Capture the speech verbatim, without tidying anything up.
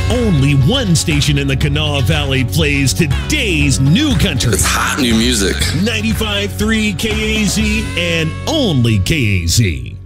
Only one station in the Kanawha Valley plays today's new country. It's hot new music. ninety-five point three K A Z and only K A Z.